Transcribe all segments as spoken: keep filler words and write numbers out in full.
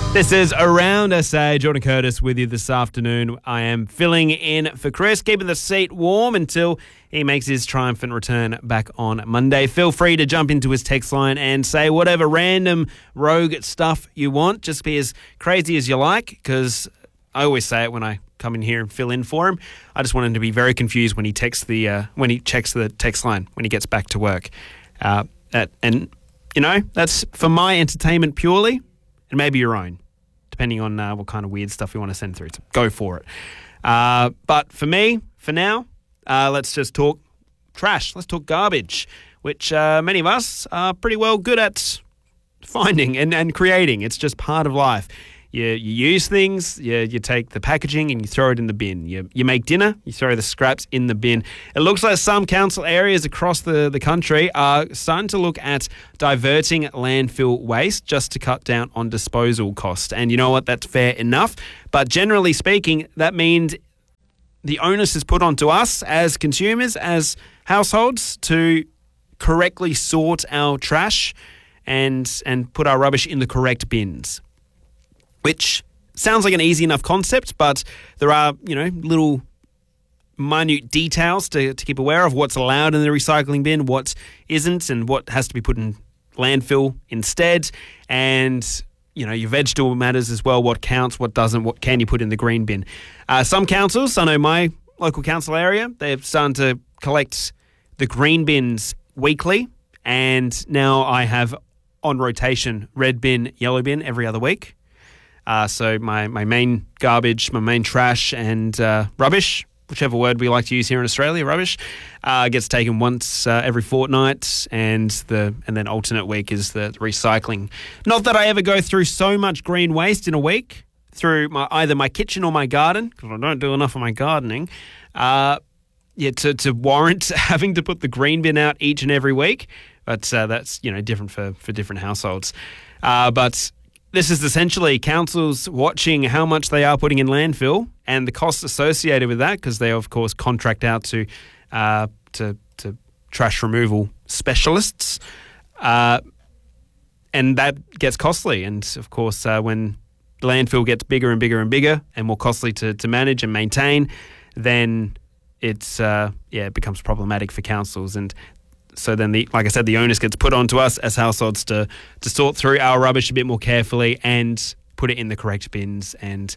This is Around S A. Jordan Curtis with you this afternoon. I am filling in for Chris, keeping the seat warm until he makes his triumphant return back on Monday. Feel free to jump into his text line and say whatever random rogue stuff you want. Just be as crazy as you like, because I always say it when I come in here and fill in for him. I just want him to be very confused when he texts the uh, when he checks the text line when he gets back to work. Uh, that, and you know, that's for my entertainment purely, and maybe your own, depending on uh, what kind of weird stuff you want to send through. So go for it. Uh, but for me, for now, uh, let's just talk trash. Let's talk garbage, which uh, many of us are pretty well good at finding and, and creating. It's just part of life. You, you use things, you, you take the packaging and you throw it in the bin. You, you make dinner, you throw the scraps in the bin. It looks like some council areas across the, the country are starting to look at diverting landfill waste just to cut down on disposal costs. And you know what? That's fair enough. But generally speaking, that means the onus is put onto us as consumers, as households, to correctly sort our trash and and put our rubbish in the correct bins. Which sounds like an easy enough concept, but there are, you know, little minute details to, to keep aware of, what's allowed in the recycling bin, what isn't, and what has to be put in landfill instead. And, you know, your vegetable matters as well, what counts, what doesn't, what can you put in the green bin. Uh, some councils, I know my local council area, they're starting to collect the green bins weekly, and now I have on rotation red bin, yellow bin every other week. Uh, so my, my main garbage, my main trash and uh, rubbish, whichever word we like to use here in Australia, rubbish, uh, gets taken once uh, every fortnight, and the and then alternate week is the recycling. Not that I ever go through so much green waste in a week through my either my kitchen or my garden, because I don't do enough of my gardening, uh, yeah, to, to warrant having to put the green bin out each and every week. But uh, that's, you know, different for, for different households. Uh, but this is essentially councils watching how much they are putting in landfill and the costs associated with that, because they, of course, contract out to uh, to, to trash removal specialists. Uh, and that gets costly. And, of course, uh, when the landfill gets bigger and bigger and bigger and more costly to, to manage and maintain, then it's uh, yeah, it becomes problematic for councils. And so then, the, like I said, the onus gets put onto us as households to to sort through our rubbish a bit more carefully and put it in the correct bins and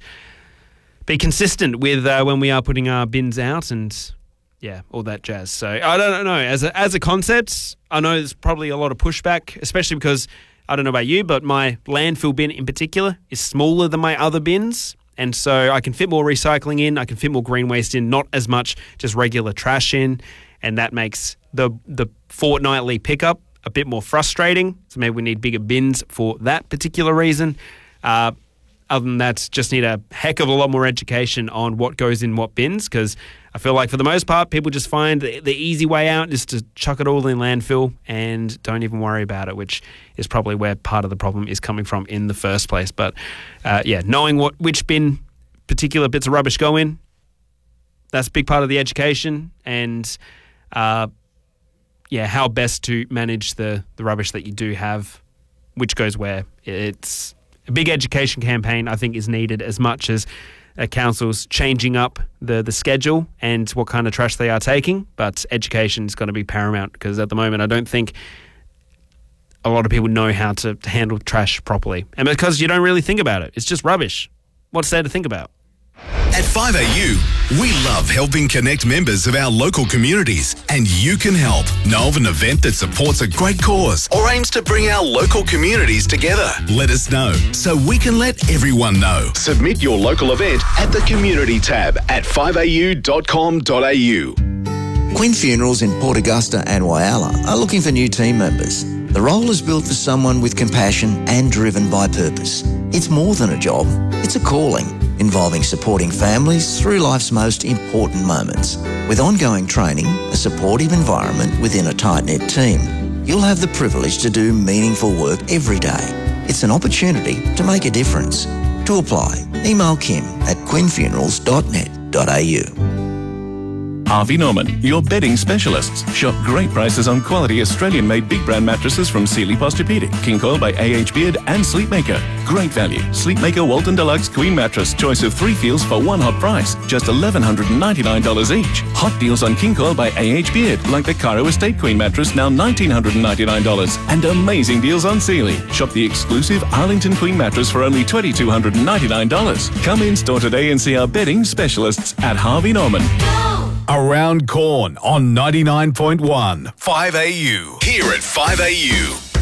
be consistent with uh, when we are putting our bins out and, yeah, all that jazz. So I don't know. As a, as a concept, I know there's probably a lot of pushback, especially because, I don't know about you, but my landfill bin in particular is smaller than my other bins. And so I can fit more recycling in, I can fit more green waste in, not as much just regular trash in. And that makes the the fortnightly pickup a bit more frustrating. So maybe we need bigger bins for that particular reason. Uh, other than that, just need a heck of a lot more education on what goes in what bins, because I feel like for the most part, people just find the, the easy way out is to chuck it all in landfill and don't even worry about it, which is probably where part of the problem is coming from in the first place. But uh, yeah, knowing what which bin particular bits of rubbish go in, that's a big part of the education. And Uh, yeah, how best to manage the, the rubbish that you do have, which goes where. It's a big education campaign, I think, is needed as much as uh, councils changing up the, the schedule and what kind of trash they are taking. But education is going to be paramount, because at the moment I don't think a lot of people know how to, to handle trash properly. And because you don't really think about it. It's just rubbish. What's there to think about? At five A U, we love helping connect members of our local communities, and you can help. Know of an event that supports a great cause or aims to bring our local communities together? Let us know so we can let everyone know. Submit your local event at the Community tab at five a u dot com dot a u. Quinn Funerals in Port Augusta and Whyalla are looking for new team members. The role is built for someone with compassion and driven by purpose. It's more than a job, it's a calling, involving supporting families through life's most important moments. With ongoing training, a supportive environment within a tight-knit team, you'll have the privilege to do meaningful work every day. It's an opportunity to make a difference. To apply, email Kim at quinn funerals dot net dot a u. Harvey Norman, your bedding specialists. Shop great prices on quality Australian-made big brand mattresses from Sealy Posturepedic, King Coil by A H Beard and Sleepmaker. Great value. Sleepmaker Walton Deluxe Queen Mattress. Choice of three feels for one hot price. Just one thousand one hundred ninety-nine dollars each. Hot deals on King Coil by A H Beard, like the Cairo Estate Queen Mattress, now one thousand nine hundred ninety-nine dollars. And amazing deals on Sealy. Shop the exclusive Arlington Queen Mattress for only two thousand two hundred ninety-nine dollars. Come in store today and see our bedding specialists at Harvey Norman. Around Corn on ninety-nine point one five A U. Here at five A U.